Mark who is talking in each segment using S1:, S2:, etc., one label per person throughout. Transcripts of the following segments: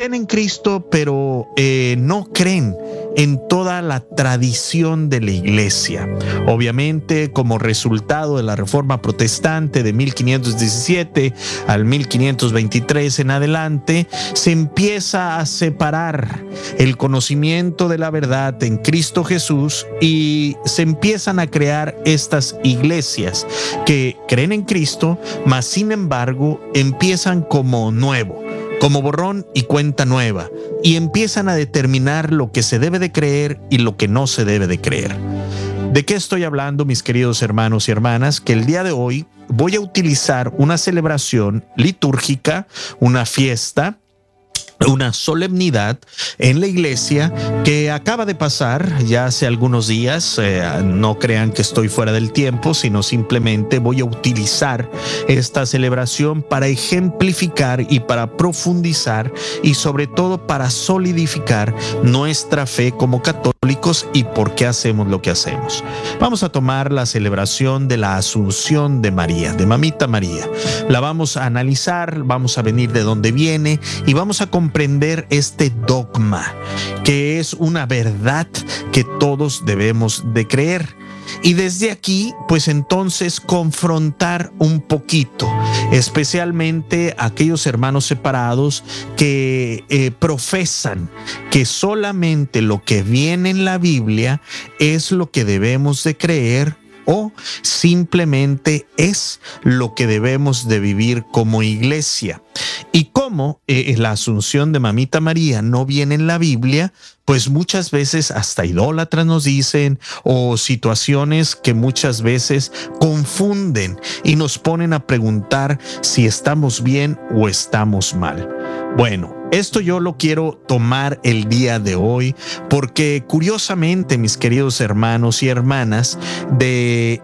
S1: creen en Cristo, pero no creen en toda la tradición de la iglesia. Obviamente, como resultado de la Reforma Protestante de 1517 al 1523 en adelante, se empieza a separar el conocimiento de la verdad en Cristo Jesús y se empiezan a crear estas iglesias que creen en Cristo, mas sin embargo empiezan como nuevo, como borrón y cuenta nueva, y empiezan a determinar lo que se debe de creer y lo que no se debe de creer. ¿De qué estoy hablando, mis queridos hermanos y hermanas? Que el día de hoy voy a utilizar una celebración litúrgica, una fiesta, una solemnidad en la iglesia que acaba de pasar ya hace algunos días. No crean que estoy fuera del tiempo, sino simplemente voy a utilizar esta celebración para ejemplificar y para profundizar y sobre todo para solidificar nuestra fe como católicos y por qué hacemos lo que hacemos. Vamos a tomar la celebración de la Asunción de María, de Mamita María. La vamos a analizar, vamos a venir de dónde viene y vamos a comprender este dogma, que es una verdad que todos debemos de creer. Y desde aquí, pues entonces confrontar un poquito, especialmente aquellos hermanos separados que profesan que solamente lo que viene en la Biblia es lo que debemos de creer o simplemente es lo que debemos de vivir como iglesia. Y como la Asunción de Mamita María no viene en la Biblia, pues muchas veces hasta idólatras nos dicen, o situaciones que muchas veces confunden y nos ponen a preguntar si estamos bien o estamos mal. Bueno, esto yo lo quiero tomar el día de hoy porque curiosamente, mis queridos hermanos y hermanas, de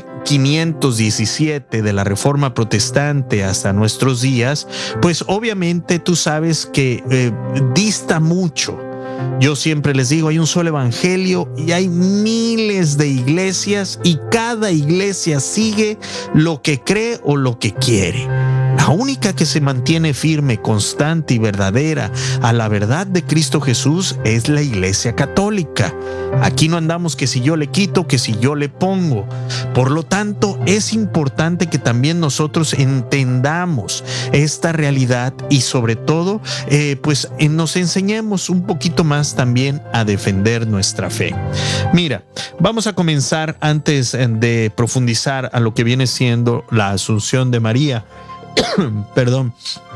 S1: 1517 de la Reforma Protestante hasta nuestros días, pues obviamente tú sabes que dista mucho. Yo siempre les digo, hay un solo evangelio y hay miles de iglesias y cada iglesia sigue lo que cree o lo que quiere. La única que se mantiene firme, constante y verdadera a la verdad de Cristo Jesús es la Iglesia Católica. Aquí no andamos que si yo le quito, que si yo le pongo. Por lo tanto, es importante que también nosotros entendamos esta realidad y sobre todo, pues nos enseñemos un poquito más también a defender nuestra fe. Mira, vamos a comenzar antes de profundizar a lo que viene siendo la Asunción de María. Perdón.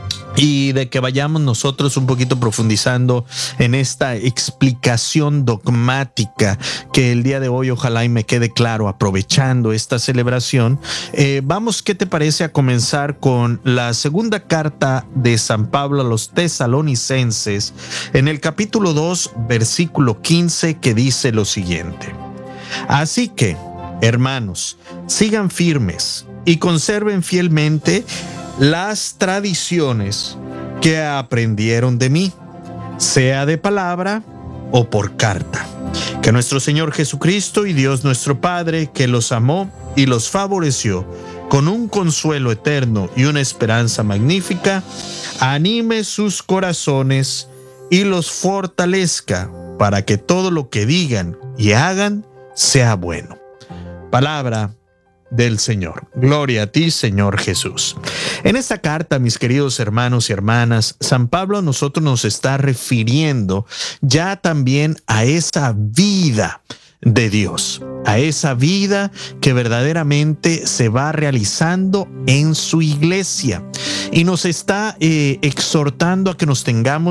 S1: Y de que vayamos nosotros un poquito profundizando en esta explicación dogmática que el día de hoy ojalá y me quede claro aprovechando esta celebración. Vamos, ¿qué te parece a comenzar con la segunda carta de San Pablo a los Tesalonicenses en el capítulo 2, versículo 15, que dice lo siguiente: así que, hermanos, sigan firmes y conserven fielmente las tradiciones que aprendieron de mí, sea de palabra o por carta. Que nuestro Señor Jesucristo y Dios nuestro Padre, que los amó y los favoreció con un consuelo eterno y una esperanza magnífica, anime sus corazones y los fortalezca para que todo lo que digan y hagan sea bueno. Palabra del Señor. Gloria a ti, Señor Jesús. En esta carta, mis queridos hermanos y hermanas, San Pablo a nosotros nos está refiriendo ya también a esa vida de Dios, a esa vida que verdaderamente se va realizando en su iglesia, y nos está exhortando a que nos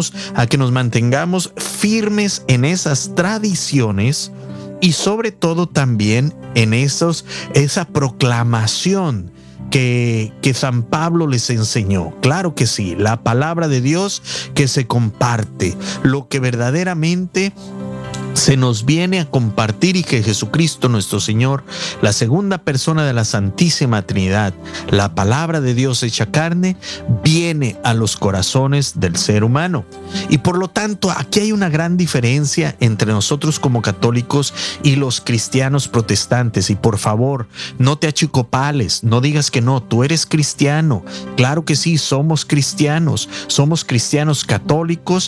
S1: mantengamos firmes en esas tradiciones y sobre todo también en esa proclamación que San Pablo les enseñó. Claro que sí, la palabra de Dios que se comparte, lo que verdaderamente se nos viene a compartir, y que Jesucristo nuestro Señor, la segunda persona de la Santísima Trinidad, la palabra de Dios hecha carne, viene a los corazones del ser humano. Y por lo tanto, aquí hay una gran diferencia entre nosotros como católicos y los cristianos protestantes. Y por favor, no te achicopales, no digas que no, tú eres cristiano. Claro que sí, somos cristianos católicos,